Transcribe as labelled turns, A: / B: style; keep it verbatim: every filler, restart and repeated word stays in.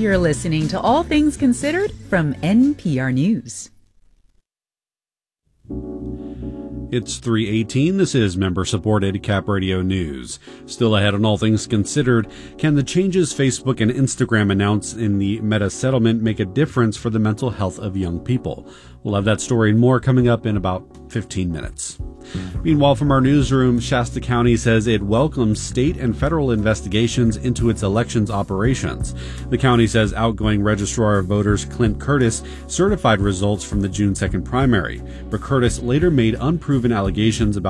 A: You're listening to All Things Considered from N P R News.
B: It's three eighteen. This is member-supported Cap Radio News. Still ahead on All Things Considered, can the changes Facebook and Instagram announced in the Meta settlement make a difference for the mental health of young people? We'll have that story and more coming up in about fifteen minutes. Meanwhile, from our newsroom, Shasta County says it welcomes state and federal investigations into its elections operations. The county says outgoing Registrar of Voters Clint Curtis certified results from the June second primary, but Curtis later made unproven allegations about